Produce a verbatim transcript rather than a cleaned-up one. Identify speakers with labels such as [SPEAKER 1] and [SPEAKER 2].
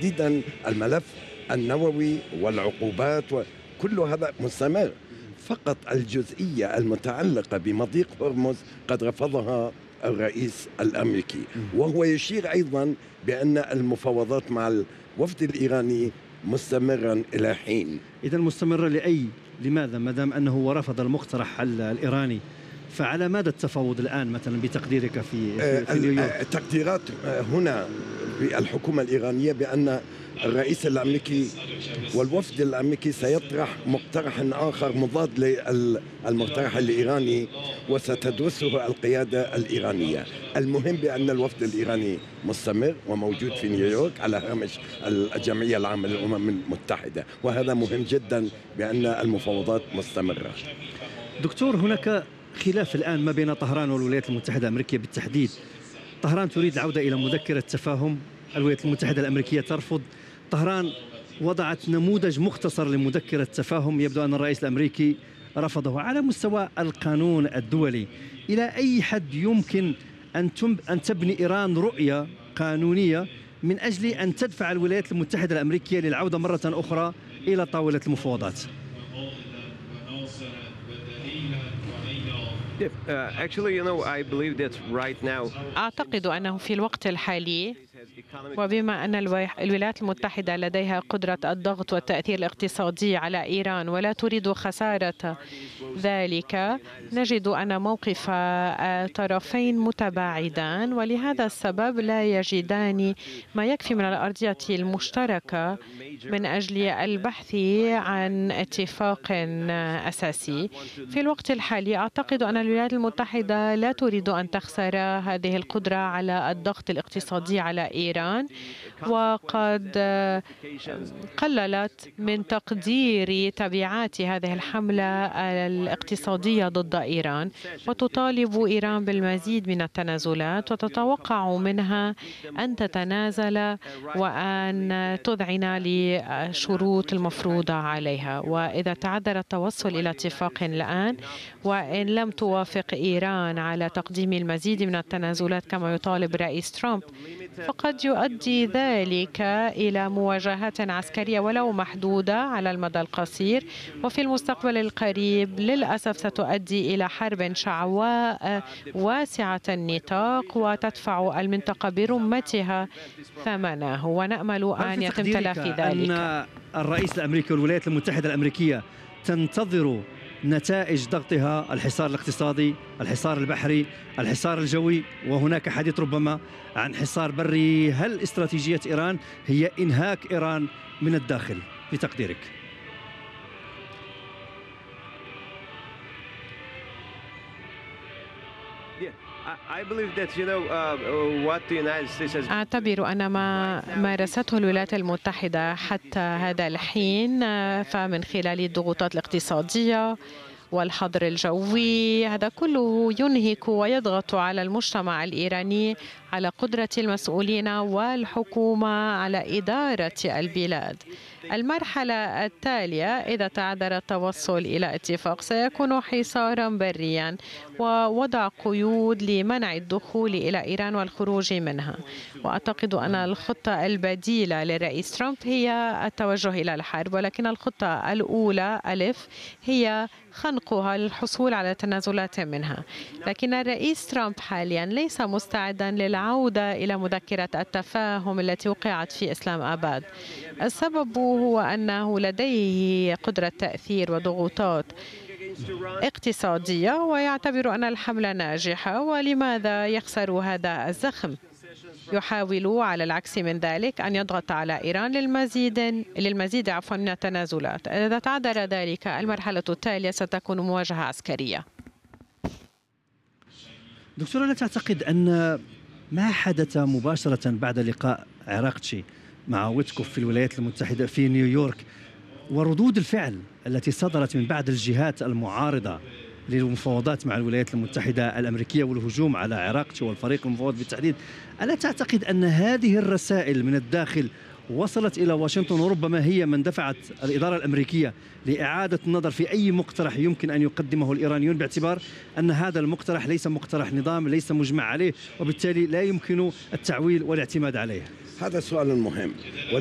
[SPEAKER 1] وتحديدا الملف النووي والعقوبات وكل هذا مستمر. فقط الجزئية المتعلقة بمضيق هرمز قد رفضها الرئيس الأمريكي، وهو يشير أيضا بأن المفاوضات مع الوفد الإيراني مستمرا إلى حين.
[SPEAKER 2] إذا مستمرة لأي لماذا ما دام أنه رفض المقترح الإيراني؟ فعلى ماذا التفاوض الآن مثلا بتقديرك في, في, في نيويورك؟
[SPEAKER 1] التقديرات هنا بالحكومة الإيرانية بأن الرئيس الأمريكي والوفد الأمريكي سيطرح مقترح آخر مضاد للمقترح الإيراني وستدرسه القيادة الإيرانية. المهم بأن الوفد الإيراني مستمر وموجود في نيويورك على هامش الجمعية العامة للأمم المتحدة، وهذا مهم جدا بأن المفاوضات مستمرة.
[SPEAKER 2] دكتور، هناك خلاف الآن ما بين طهران والولايات المتحدة الأمريكية بالتحديد. طهران تريد العودة إلى مذكرة تفاهم، الولايات المتحدة الأمريكية ترفض. طهران وضعت نموذج مختصر لمذكرة تفاهم، يبدو أن الرئيس الأمريكي رفضه. على مستوى القانون الدولي، إلى أي حد يمكن أن أن تبني إيران رؤية قانونية من أجل أن تدفع الولايات المتحدة الأمريكية للعودة مرة أخرى إلى طاولة المفاوضات؟
[SPEAKER 3] أعتقد أنه في الوقت الحالي، وبما أن الولايات المتحدة لديها قدرة الضغط والتأثير الاقتصادي على إيران ولا تريد خسارة ذلك، نجد أن موقف الطرفين متباعدان، ولهذا السبب لا يجدان ما يكفي من الأرضية المشتركة من أجل البحث عن اتفاق أساسي. في الوقت الحالي أعتقد أن الولايات المتحدة لا تريد أن تخسر هذه القدرة على الضغط الاقتصادي على إيران، وقد قللت من تقدير تبعات هذه الحملة الاقتصادية ضد إيران، وتطالب إيران بالمزيد من التنازلات، وتتوقع منها أن تتنازل وأن تذعن للشروط المفروضة عليها. وإذا تعذر التوصل إلى اتفاق الآن، وإن لم توافق إيران على تقديم المزيد من التنازلات كما يطالب رئيس ترامب، فقد يؤدي ذلك إلى مواجهات عسكرية ولو محدودة على المدى القصير، وفي المستقبل القريب للأسف ستؤدي إلى حرب شعواء واسعة النطاق وتدفع المنطقة برمتها ثمنه، ونأمل أن يتم تلافي ذلك.
[SPEAKER 2] أن الرئيس الأمريكي والولايات المتحدة الأمريكية تنتظر نتائج ضغطها، الحصار الاقتصادي، الحصار البحري، الحصار الجوي، وهناك حديث ربما عن حصار بري. هل استراتيجية إيران هي إنهاك إيران من الداخل بتقديرك؟
[SPEAKER 3] أعتبر أن ما مارسته الولايات المتحدة حتى هذا الحين، فمن خلال الضغوطات الاقتصادية والحظر الجوي، هذا كله ينهك ويضغط على المجتمع الإيراني، على قدرة المسؤولين والحكومة على إدارة البلاد. المرحلة التالية إذا تعذر التوصل إلى اتفاق سيكون حصارا بريا ووضع قيود لمنع الدخول إلى إيران والخروج منها. وأعتقد أن الخطة البديلة للرئيس ترامب هي التوجه إلى الحرب، ولكن الخطة الأولى ألف هي خنقها للحصول على تنازلات منها. لكن الرئيس ترامب حاليا ليس مستعدا للعودة إلى مذكرة التفاهم التي وقعت في إسلام آباد. السبب هو أنه لديه قدرة تأثير وضغوطات اقتصادية، ويعتبر أن الحملة ناجحة، ولماذا يخسر هذا الزخم؟ يحاول على العكس من ذلك أن يضغط على إيران للمزيد للمزيد عفوا من التنازلات. إذا تعذر ذلك، المرحلة التالية ستكون مواجهة عسكرية.
[SPEAKER 2] دكتورة، لا تعتقد أن ما حدث مباشرة بعد لقاء عراقتشي مع ويتكوف في الولايات المتحدة في نيويورك وردود الفعل التي صدرت من بعض الجهات المعارضة للمفاوضات مع الولايات المتحدة الأمريكية والهجوم على عراقتشي والفريق المفاوض بالتحديد، ألا تعتقد أن هذه الرسائل من الداخل وصلت إلى واشنطن، وربما هي من دفعت الإدارة الأمريكية لإعادة النظر في أي مقترح يمكن أن يقدمه الإيرانيون، باعتبار أن هذا المقترح ليس مقترح نظام، ليس مجمع عليه، وبالتالي لا يمكن التعويل والاعتماد عليه؟
[SPEAKER 1] هذا سؤال مهم.